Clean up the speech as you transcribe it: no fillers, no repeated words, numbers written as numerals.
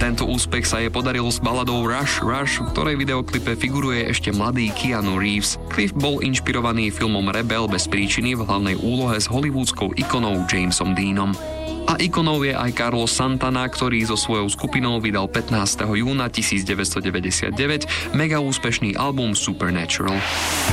Tento úspech sa jej podaril s baladou Rush, v ktorej videoklipe figuruje ešte mladý Keanu Reeves. Klip bol inšpirovaný filmom Rebel bez príčiny v hlavnej úlohe s hollywoodskou ikonou Jamesom Deanom. A ikonou je aj Carlos Santana, ktorý so svojou skupinou vydal 15. júna 1999 mega úspešný album Supernatural.